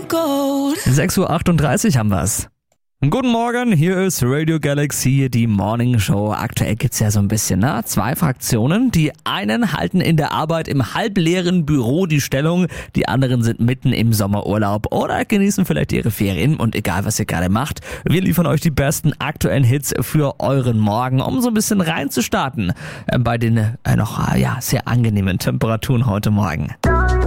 6:38 Uhr haben wir's. Guten Morgen, hier ist Radio Galaxy, die Morning Show. Aktuell gibt's ja so ein bisschen, zwei Fraktionen. Die einen halten in der Arbeit im halbleeren Büro die Stellung, die anderen sind mitten im Sommerurlaub oder genießen vielleicht ihre Ferien. Und egal, was ihr gerade macht, wir liefern euch die besten aktuellen Hits für euren Morgen, um so ein bisschen reinzustarten bei den noch sehr angenehmen Temperaturen heute Morgen.